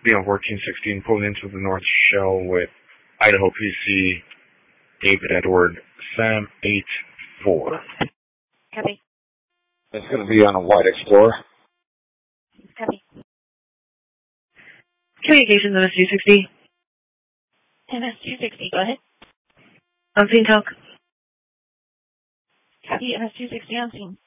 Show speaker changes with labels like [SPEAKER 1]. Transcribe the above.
[SPEAKER 1] Leon 1416, pulling into the North Shell with Idaho PC, David Edward, Sam 84.
[SPEAKER 2] Copy.
[SPEAKER 1] It's going to be on a White Explorer.
[SPEAKER 2] Copy.
[SPEAKER 3] Communications MS-260.
[SPEAKER 2] MS-260, go ahead.
[SPEAKER 3] On scene talk.
[SPEAKER 2] Copy, MS-260 on scene.